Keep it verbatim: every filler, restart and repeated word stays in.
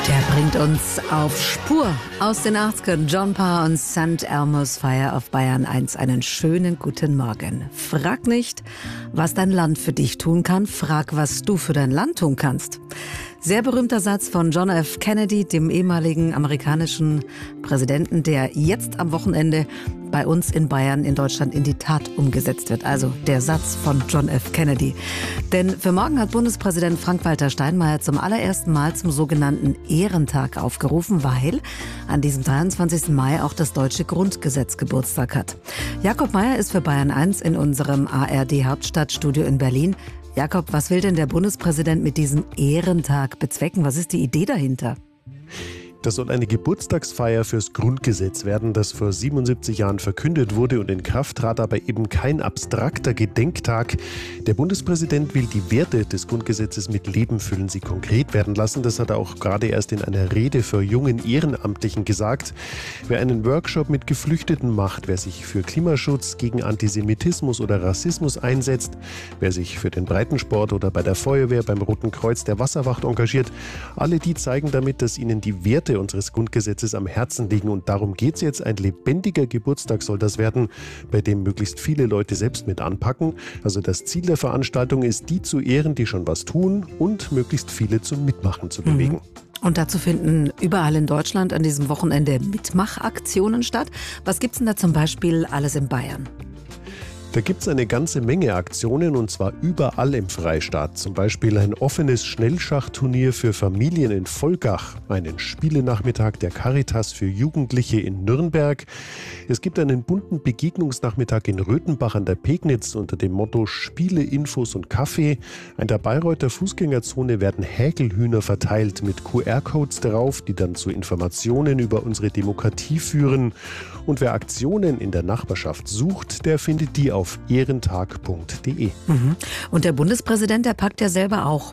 Der bringt uns auf Spur aus den achtzigern. John Parr und St. Elmo's Fire auf Bayern eins. Einen schönen guten Morgen. Frag nicht, was dein Land für dich tun kann. Frag, was du für dein Land tun kannst. Sehr berühmter Satz von John F. Kennedy, dem ehemaligen amerikanischen Präsidenten, der jetzt am Wochenende bei uns in Bayern, in Deutschland in die Tat umgesetzt wird. Also der Satz von John F. Kennedy. Denn für morgen hat Bundespräsident Frank-Walter Steinmeier zum allerersten Mal zum sogenannten Ehrentag aufgerufen, weil an diesem dreiundzwanzigsten Mai auch das deutsche Grundgesetz Geburtstag hat. Jakob Meier ist für Bayern eins in unserem A R D-Hauptstadtstudio in Berlin. Jakob, was will denn der Bundespräsident mit diesem Ehrentag bezwecken? Was ist die Idee dahinter? Das soll eine Geburtstagsfeier fürs Grundgesetz werden, das vor siebenundsiebzig Jahren verkündet wurde und in Kraft trat, aber eben kein abstrakter Gedenktag. Der Bundespräsident will die Werte des Grundgesetzes mit Leben füllen, sie konkret werden lassen. Das hat er auch gerade erst in einer Rede für jungen Ehrenamtlichen gesagt. Wer einen Workshop mit Geflüchteten macht, wer sich für Klimaschutz, gegen Antisemitismus oder Rassismus einsetzt, wer sich für den Breitensport oder bei der Feuerwehr, beim Roten Kreuz, der Wasserwacht engagiert, alle die zeigen damit, dass ihnen die Werte unseres Grundgesetzes am Herzen liegen. Und darum geht es jetzt. Ein lebendiger Geburtstag soll das werden, bei dem möglichst viele Leute selbst mit anpacken. Also das Ziel der Veranstaltung ist, die zu ehren, die schon was tun und möglichst viele zum Mitmachen zu bewegen. Mhm. Und dazu finden überall in Deutschland an diesem Wochenende Mitmachaktionen statt. Was gibt's denn da zum Beispiel alles in Bayern? Da gibt es eine ganze Menge Aktionen und zwar überall im Freistaat. Zum Beispiel ein offenes Schnellschachturnier für Familien in Volkach, einen Spielenachmittag der Caritas für Jugendliche in Nürnberg. Es gibt einen bunten Begegnungsnachmittag in Röthenbach an der Pegnitz unter dem Motto Spiele, Infos und Kaffee. An der Bayreuther Fußgängerzone werden Häkelhühner verteilt mit Q R-Codes drauf, die dann zu Informationen über unsere Demokratie führen. Und wer Aktionen in der Nachbarschaft sucht, der findet die auf ehrentag punkt de. Mhm. Und der Bundespräsident, der packt ja selber auch